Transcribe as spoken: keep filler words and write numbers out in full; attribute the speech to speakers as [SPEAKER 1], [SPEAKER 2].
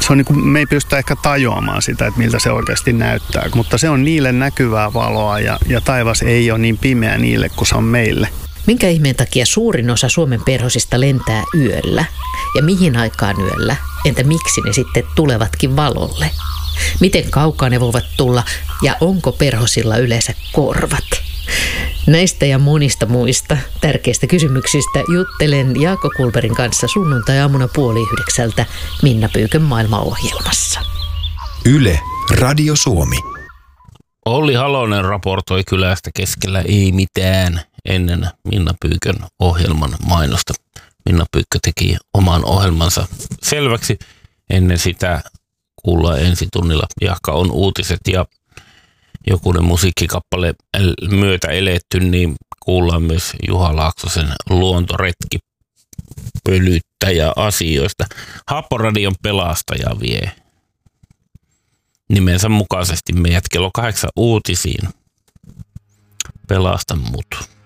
[SPEAKER 1] se on niin kuin, me ei pystytä ehkä tajuamaan sitä, että miltä se oikeasti näyttää, mutta se on niille näkyvää valoa ja, ja taivas ei ole niin pimeä niille kuin se on meille.
[SPEAKER 2] Minkä ihmeen takia suurin osa Suomen perhosista lentää yöllä? Ja mihin aikaan yöllä? Entä miksi ne sitten tulevatkin valolle? Miten kaukaa ne voivat tulla ja onko perhosilla yleensä korvat? Näistä ja monista muista tärkeistä kysymyksistä juttelen Jaakko Kulberin kanssa sunnuntai-aamuna puoli yhdeksältä Minna Pyykön maailmaohjelmassa.
[SPEAKER 3] Yle, Radio Suomi.
[SPEAKER 4] Olli Halonen raportoi kylästä keskellä ei mitään ennen Minna Pyykön ohjelman mainosta. Minna Pyykkö teki oman ohjelmansa selväksi. Ennen sitä kuullaan ensi tunnilla Jahka on uutiset ja jokunen musiikkikappale myötä eletty, niin kuullaan myös Juha Laaksosen luontoretki pölyttäjä asioista. Happoradion pelastaja vie nimensä mukaisesti meidät kello kahdeksan uutisiin. Pelasta mut.